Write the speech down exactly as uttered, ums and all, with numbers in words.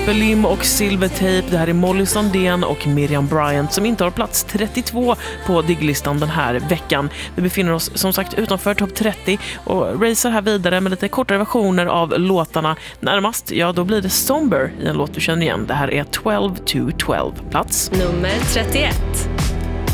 Superlim och Silvertape. Det här är Molly Sandén och Miriam Bryant som inte har plats trettiotvå på digglistan den här veckan. Vi befinner oss som sagt utanför topp trettio och racer här vidare med lite kortare versioner av låtarna. Närmast, ja då blir det Somber i en låt du känner igen. Det här är twelve to twelve, plats nummer trettioett.